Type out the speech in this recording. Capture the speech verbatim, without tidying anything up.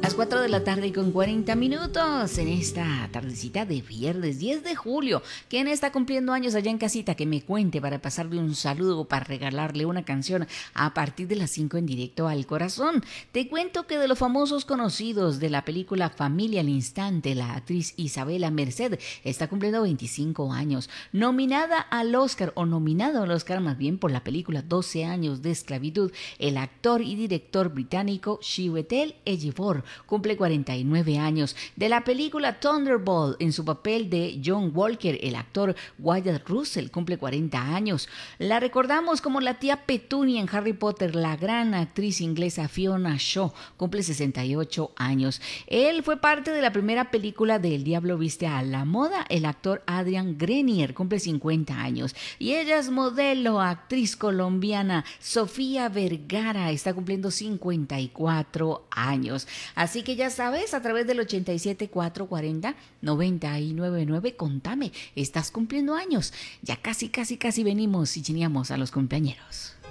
Las cuatro de la tarde con cuarenta minutos en esta tardecita de viernes diez de julio. ¿Quién está cumpliendo años allá en casita? Que me cuente para pasarle un saludo o para regalarle una canción a partir de las cinco en directo al corazón. Te cuento que de los famosos conocidos de la película Familia al Instante, la actriz Isabela Merced está cumpliendo veinticinco años. Nominada al Oscar, o nominado al Oscar más bien por la película doce años de esclavitud, el actor y director británico Chiwetel Ejiofor cumple cuarenta y nueve años. De la película Thunderbolt, en su papel de John Walker, el actor Wyatt Russell cumple cuarenta años. La recordamos como la tía Petunia en Harry Potter. La gran actriz inglesa Fiona Shaw cumple sesenta y ocho años. Él fue parte de la primera película de El Diablo Viste a la Moda. El actor Adrian Grenier cumple cincuenta años. Y ella es modelo, actriz colombiana Sofía Vergara, está cumpliendo cincuenta y cuatro años. Así que ya sabes, a través del ochenta y siete, cuatrocientos cuarenta, noventa y nueve nueve, contame, ¿estás cumpliendo años? Ya casi, casi, casi venimos y chineamos a los cumpleañeros.